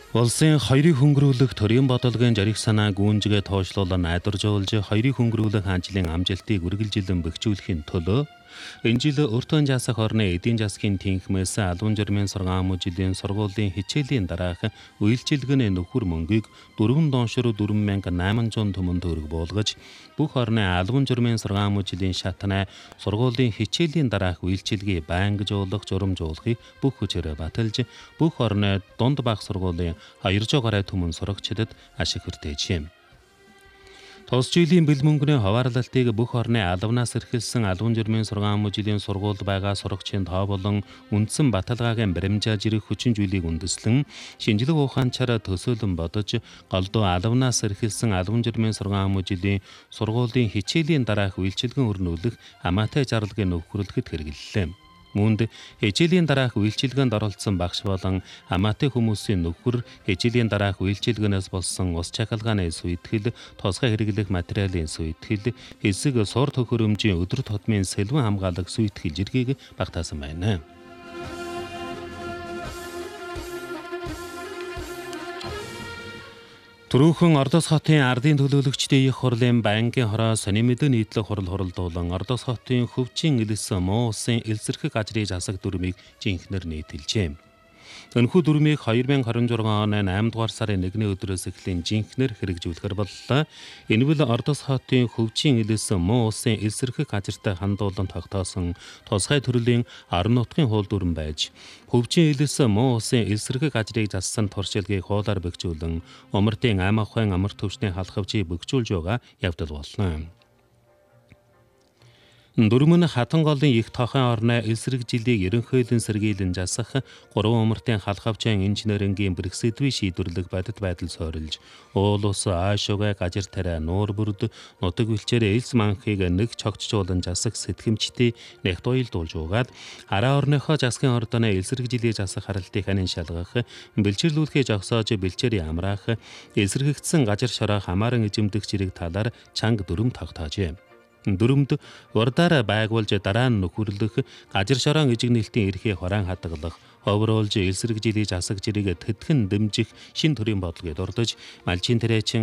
Улсын хоёрыг хөнгөрүүлэх төрийн бодлогын жарих санаа гүйнжгээ тооцоолон найдваржуулж хоёрыг хөнгөрүүлэх ажлын амжилтыг үргэлжилэн бэхжүүлэхийн төлөө энэ жил өртөө жасах орны эдийн засгийн тэнхимээс албан журмын сургаан жилийн сургуулийн хичээлийн дараах үйлчилгээний нөхөр мөнгийг 4 доншор 4800 төмөн төгрөг буулгаж бүх орны албан журмын сургаан жилийн шатнаа сургуулийн хичээлийн дараах үйлчилгээ байнгажуулах журамжуулахыг бүх хүчээр баталж бүх орны дунд бага сургуулийн 200 гаруй төмөн сурагчдад ашиг хүртээжээ. Тус жилийн бэл мөнгөний хуваарлалтыг бүх орны албанаас эрхэлсэн албан журмын сургаан жилийн сургуульд байгаа сурагчийн тоо болон үндсэн баталгаагийн баримжааж ирэх хүчин зүйлийг үндэслэн шинжлэх ухаанчаар төсөөлөн бодож голдуу албанаас эрхэлсэн албан журмын сургаан жилийн сургуулийн хичээлийн дараах үйлчилгэн өрнүүлэх хамаатай зарлагыг нөхөрлөхөд хэрэгэллээ. Мөнд хичээлийн дараах үйлчилгээнд оролцсон багш болон хамаатай хүмүүсийн нөхөр хичээлийн дараах үйлчилгээнээс болсон ус чахалгааны сүйтгэл, тусгай хэрэглэх материалын сүйтгэл, хэсэг сур төхөөрөмжийн өдөр тутмын сэлбэн хамгаалах сүйтгэл жиргийг багтаасан байна. Түрүүхэн Ордос хотын ардын төлөөлөгчдийн их хурлын банкын хороо сонин мэдээ нийтлэг хурал хуралдуулан Ордос хотын хөвчин элс муу улсын элсэрхэг ажрын засаг дүрмийг жинхнэр нийтэлжээ. Энэхүү дүрмийг 2026 оны 8 дугаар сарын 1-ний өдрөөс эхлэн жинхнэр хэрэгжүүлэхээр боллоо. Энэ бол Ордос хотын хөвчин элс муу улсын элсэрхэг ажиртай хандуулан тогтоосон тусгай төрлийн орон нутгийн хууль дүрм байж хөвчин элс муу улсын элсэрхэг ажрыг зассан туршилтыг хуулаар бэхжүүлэн умартын ам ахуйн амар төвчний халахвчийг бэхжүүлж байгаа явдал болно. Дүрмэн хатан голын их тохон орны эсрэг жилийг ерөнхийлөн сэргийлэн засах 3 умартын халахвчийн инженерингийн бэрхсэдвийн шийдвэрлэх бодит байдал сойролж уул ус аашуугай гажир тариа нуур бүрд нутаг бэлчээр элс манхыг нэг чогтжуулан засах сэтгэмжтэй нэгт уялдуулж угаад араа орныхоо засгийн ордоны эсрэг жилийг засах харалтыг ханин шалгах бэлчэрлүүлэхээ жогсоож бэлчээрийн амраах эсрэгэгдсэн гажир шороо хамааран эзэмдэх зэрэг талаар чанга дүрм тогтоожээ. Дүрмд урдаараа байгуулж дараа нь нөхөрлөх гажир шороон ижиг нээлтийн эрхээ хорaan хадгалах ховруулж элсрэг жилийн засаг жирийг тэтгэн дэмжих шин төрлийн бодлогыг дурдж малчин тариачин